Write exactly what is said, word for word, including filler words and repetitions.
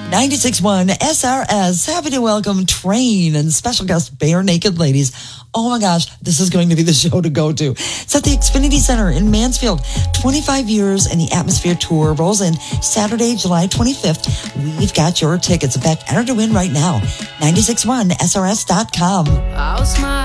ninety-six point one S R S, happy to welcome Train and special guest Bare Naked Ladies. Oh my gosh, this is going to be the show to go to. It's at the Xfinity Center in Mansfield. twenty-five years and the Atmosphere Tour rolls in Saturday, July twenty-fifth. We've got your tickets. In fact, enter to win right now. nine six one S R S dot com. I'll smile.